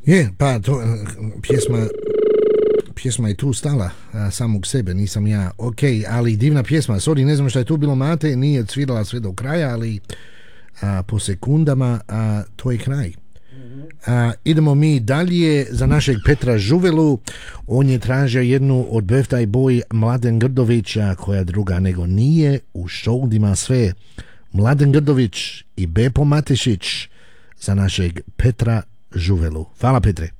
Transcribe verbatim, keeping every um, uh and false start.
Je, pa to pjesma pjesma je tu stala a, samog sebe, nisam ja. Ok, ali divna pjesma. Sorry, ne znam šta je tu bilo, Mate, nije svirala sve do kraja, ali a, po sekundama a, to je kraj. A, idemo mi dalje za našeg Petra Žuvelu. On je tražio jednu od Birthday Boy Mladen Grdovića, koja druga nego nije u šoldima sve. Mladen Grdović i Bepo Matešić za našeg Petra Žuvelu. Hvala, Petre.